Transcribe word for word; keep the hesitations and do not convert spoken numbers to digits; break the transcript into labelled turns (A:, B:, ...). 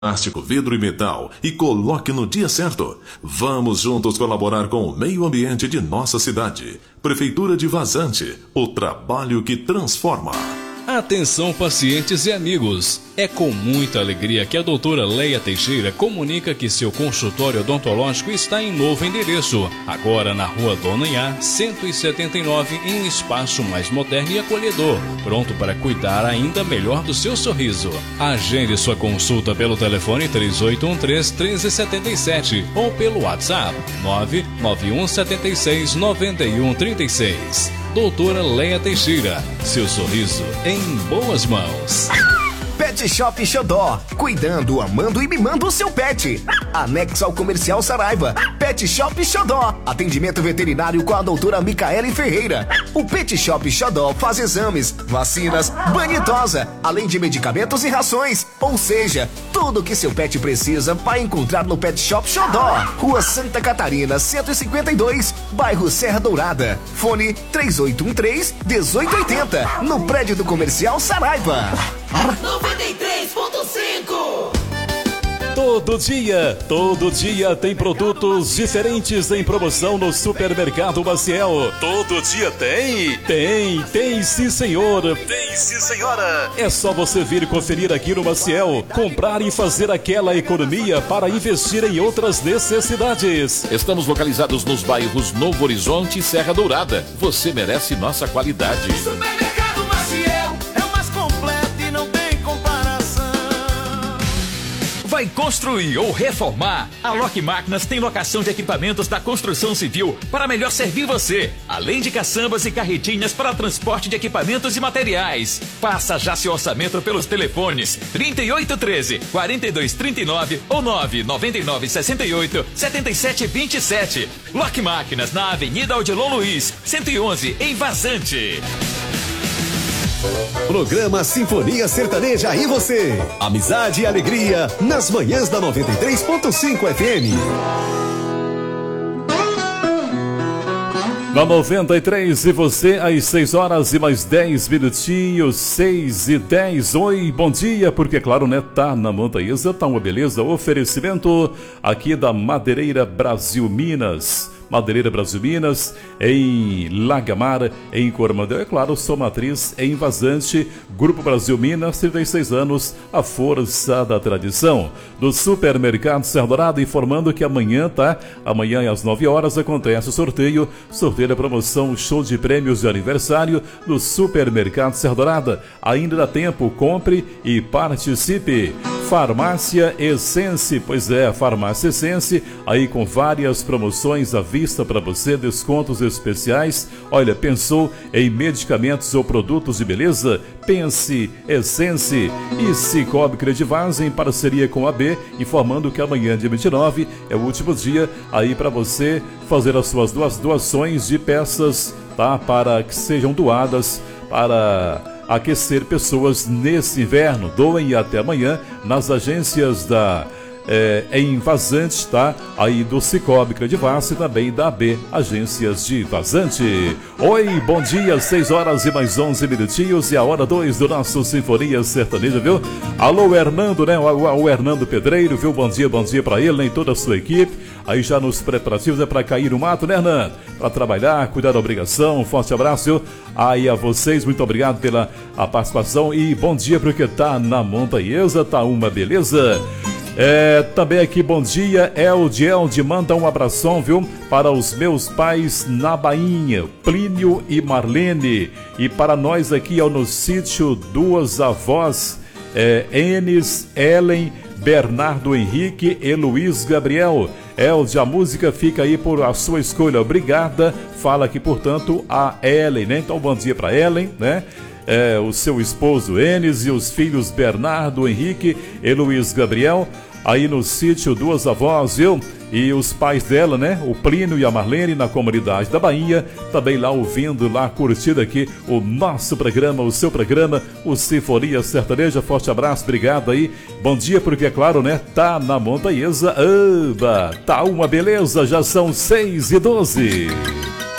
A: Plástico, vidro e metal e coloque no dia certo. Vamos juntos colaborar com o meio ambiente de nossa cidade. Prefeitura de Vazante, o trabalho que transforma.
B: Atenção, pacientes e amigos. É com muita alegria que a doutora Leia Teixeira comunica que seu consultório odontológico está em novo endereço. Agora na rua Dona Iá, cento e setenta e nove, em um espaço mais moderno e acolhedor. Pronto para cuidar ainda melhor do seu sorriso. Agende sua consulta pelo telefone três oito um três, um três sete sete ou pelo WhatsApp nove nove um sete seis, nove um três seis. Doutora Leia Teixeira, seu sorriso em boas mãos.
C: Pet Shop Xodó, cuidando, amando e mimando o seu pet. Anexo ao Comercial Saraiva. Pet Shop Xodó, atendimento veterinário com a doutora Micaele Ferreira. O Pet Shop Xodó faz exames, vacinas, banho e tosa, além de medicamentos e rações. Ou seja, tudo que seu pet precisa vai encontrar no Pet Shop Xodó. Rua Santa Catarina, cento e cinquenta e dois, bairro Serra Dourada. Fone três oito um três, um oito oito zero, no prédio do Comercial Saraiva.
D: noventa e três ponto cinco.
E: Todo dia, todo dia tem produtos diferentes em promoção no Supermercado Maciel.
F: Todo dia tem?
E: Tem, tem sim senhor.
F: Tem sim senhora.
E: É só você vir conferir aqui no Maciel, comprar e fazer aquela economia para investir em outras necessidades.
G: Estamos localizados nos bairros Novo Horizonte e Serra Dourada. Você merece nossa qualidade.
D: Supermercado Maciel é o mais completo e não tem comparação.
H: Vai construir ou reformar? A Lock Máquinas tem locação de equipamentos da construção civil para melhor servir você, além de caçambas e carretinhas para transporte de equipamentos e materiais. Faça já seu orçamento pelos telefones trinta e oito treze, quarenta e dois trinta e nove ou nove nove nove sessenta e oito, setenta e sete vinte e sete. Lock Máquinas na Avenida Odilon Luiz, cento e onze, em Vazante.
I: Programa Sinfonia Sertaneja e você. Amizade e alegria nas manhãs da noventa e três ponto cinco F M.
E: Na noventa e três, e você, às seis horas e mais dez minutinhos, seis e dez. Oi, bom dia, porque claro, né, tá na Montanhesa, tá uma beleza. Oferecimento aqui da Madeireira Brasil Minas. Madeireira Brasil Minas, em Lagamar, em Coromandel. É claro, sou matriz em Vazante. Grupo Brasil Minas, trinta e seis anos, a força da tradição. Do Supermercado Serra Dourada, informando que amanhã, tá? Amanhã às nove horas acontece o sorteio. Sorteio da promoção Show de Prêmios de Aniversário do Supermercado Serra Dourada. Ainda dá tempo, compre e participe. Farmácia Essence, pois é, Farmácia Essence, aí com várias promoções à vista para você, descontos especiais. Olha, pensou em medicamentos ou produtos de beleza? Pense Essence. E Cicobi Credivaz, em parceria com a B, informando que amanhã, dia vinte e nove, é o último dia aí para você fazer as suas duas doações de peças, tá? Para que sejam doadas para aquecer pessoas nesse inverno. Doem até amanhã nas agências da é, em Vazante, tá? Aí do Cicobi Credivaz e também da A B, agências de Vazante. Oi, bom dia, seis horas e mais onze minutinhos e a hora dois do nosso Sinfonia Sertaneja, viu? Alô, Hernando, né? O, o, o Hernando Pedreiro, viu? Bom dia, bom dia pra ele, né? E toda a sua equipe. Aí já nos preparativos é pra cair no mato, né, Hernando? Pra trabalhar, cuidar da obrigação. Um forte abraço, viu? Aí a vocês, muito obrigado pela a participação e bom dia porque tá na Montanhesa, tá uma beleza. É, também aqui, bom dia, Elde, Elde, manda um abração, viu, para os meus pais na Bainha, Plínio e Marlene, e para nós aqui ó, no sítio, duas avós, é, Enes, Ellen, Bernardo Henrique e Luiz Gabriel. Elde, a música fica aí por a sua escolha, obrigada, fala aqui, portanto, a Ellen, né, então bom dia para Ellen, né? É, o seu esposo Enes e os filhos Bernardo, Henrique e Luiz Gabriel, aí no sítio Duas Avós, viu? E os pais dela, né? O Plínio e a Marlene na comunidade da Bainha, também lá ouvindo, lá curtindo aqui o nosso programa, o seu programa, o Sinfonia Sertaneja. Forte abraço, obrigado aí. Bom dia, porque é claro, né? Tá na Montanhesa, amba, tá uma beleza, já são seis e doze.